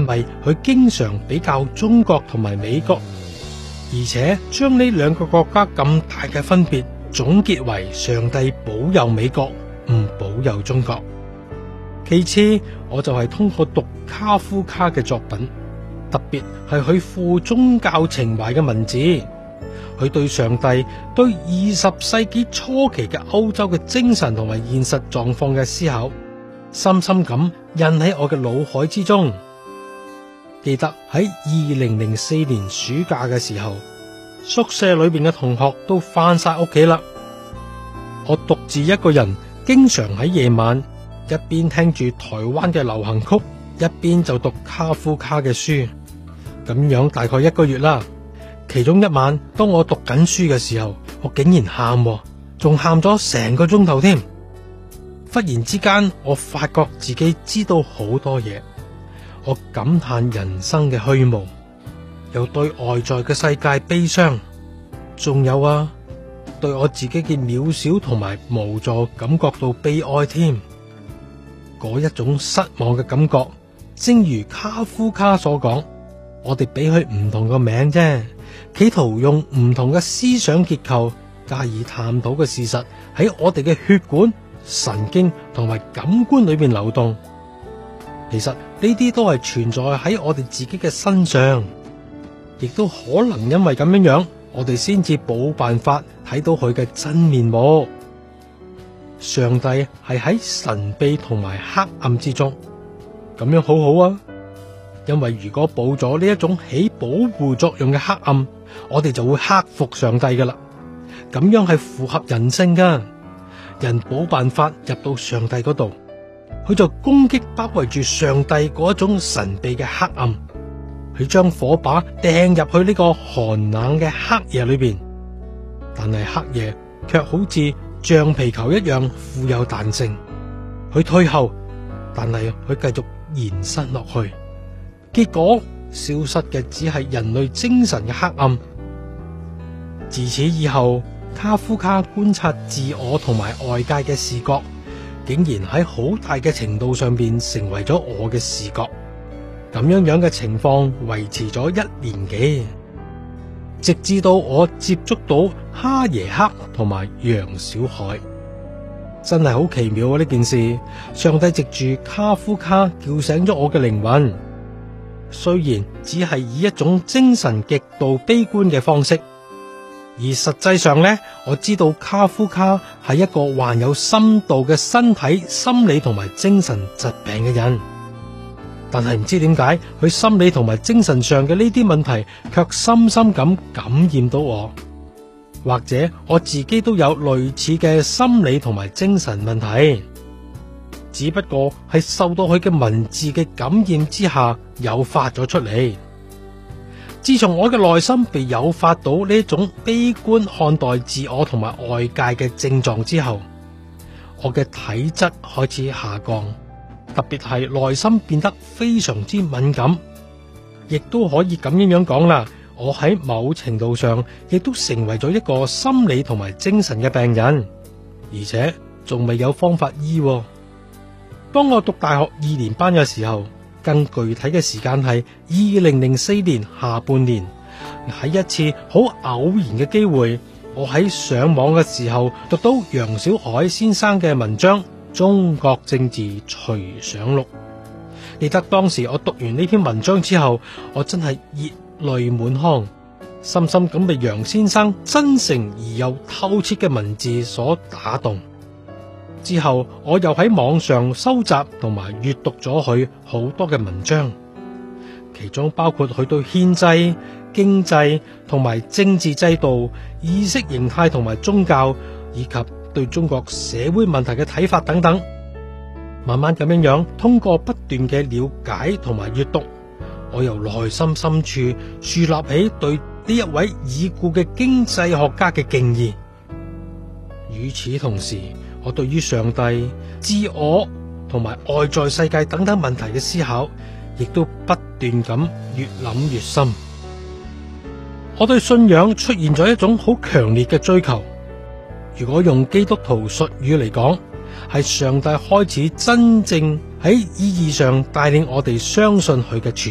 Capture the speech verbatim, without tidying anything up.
因為佢經常比較中國同埋美國，而且將呢兩個國家咁大嘅分別總結為上帝保佑美國，唔保佑中國。其次，我就係通過讀卡夫卡嘅作品，特別係佢富宗教情懷嘅文字，佢對上帝、對二十世紀初期嘅歐洲嘅精神同埋現實狀況嘅思考，深深咁印喺我嘅腦海之中。記得喺二零零四年暑假嘅時候，宿舍裏邊嘅同學都返晒屋企啦，我獨自一個人，經常喺夜晚一邊聽住台灣嘅流行曲，一邊就讀卡夫卡嘅書，咁樣大概一個月啦。其中一晚，當我讀緊書嘅時候，我竟然喊，仲喊咗成個鐘頭添。忽然之間，我發覺自己知道好多嘢，我感嘆人生嘅虛無，又對外在嘅世界悲傷，仲有啊，對我自己嘅渺小同埋無助感覺到悲哀添。嗰一種失望嘅感覺，正如卡夫卡所講，我哋俾佢唔同個名啫，企圖用唔同嘅思想結構加以探討嘅事實喺我哋嘅血管、神經同埋感官裏邊流動。其實呢啲都係存在喺我哋自己嘅身上，亦都可能因為咁樣樣，我哋先至冇辦法睇到佢嘅真面目。上帝係喺神秘同埋黑暗之中，咁樣好好啊。因為如果冇咗呢一種起保護作用嘅黑暗，我哋就會克服上帝噶啦。咁樣係符合人性噶，人冇辦法入到上帝嗰度，佢就攻擊包圍住上帝嗰一種神秘嘅黑暗，佢將火把掟入去呢個寒冷嘅黑夜裏邊。但係黑夜卻好似橡皮球一樣富有彈性，佢退後，但係佢繼續延伸落去，結果消失嘅只係人類精神嘅黑暗。自此以後，卡夫卡觀察自我同埋外界嘅視覺，竟然喺好大嘅程度上邊成為咗我嘅視覺。咁樣樣嘅情況維持咗一年幾，直至到我接觸到哈耶克同埋楊小海。真係好奇妙啊！呢件事，上帝藉住卡夫卡叫醒咗我嘅靈魂，雖然只係以一種精神極度悲觀嘅方式，而實際上呢，我知道卡夫卡係一個患有深度嘅身體、心理同埋精神疾病嘅人，但係唔知點解佢心理同埋精神上嘅呢啲問題卻深深咁感染到我，或者我自己都有類似嘅心理同埋精神問題，只不過係受到佢嘅文字嘅感染之下誘發咗出嚟。自從我嘅內心被誘發到呢一種悲觀看待自我同埋外界嘅症狀之後，我嘅體質開始下降，特別係內心變得非常之敏感，亦都可以咁樣樣講啦。我喺某程度上亦都成為咗一個心理同埋精神嘅病人，而且仲未有方法醫。當我讀大學二年班嘅時候，更具體嘅時間係二零零四年下半年，喺一次好偶然嘅機會，我喺上網嘅時候讀到楊小海先生嘅文章《中國政治隨想錄》。記得當時我讀完呢篇文章之後，我真係熱淚滿腔，深深咁被楊先生真誠而又透徹嘅文字所打動。之後我又喺網上收集同埋閱讀咗佢好多嘅文章，其中包括佢對憲制、經濟同埋政治制度、意識形態同埋宗教，以及對中國社會問題嘅睇法等等。慢慢咁樣樣，通過不斷嘅了解同埋閱讀，我由內心深處樹立起對呢一位已故嘅經濟學家嘅敬意。與此同時，我對於上帝、自我同埋外在世界等等問題嘅思考，亦都不斷咁越諗越深。我對信仰出現咗一種好強烈嘅追求。如果用基督徒術語嚟講，係上帝開始真正喺意義上帶領我哋相信佢嘅存